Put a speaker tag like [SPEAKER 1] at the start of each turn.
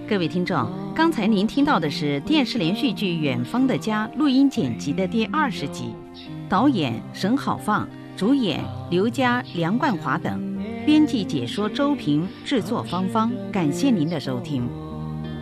[SPEAKER 1] 各位听众，刚才您听到的是电视连续剧《远方的家》录音剪辑的第20集，导演沈好放，主演刘佳、梁冠华等，编辑解说周平，制作芳芳。感谢您的收听。